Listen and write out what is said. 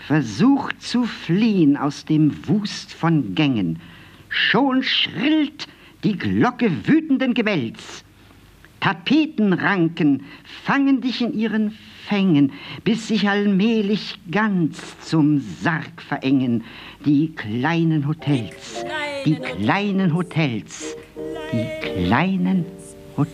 versucht zu fliehen aus dem Wust von Gängen. Schon schrillt die Glocke wütenden Gewälz. Tapetenranken fangen dich in ihren Fängen, bis sich allmählich ganz zum Sarg verengen. Die kleinen Hotels, die kleinen Hotels, die kleinen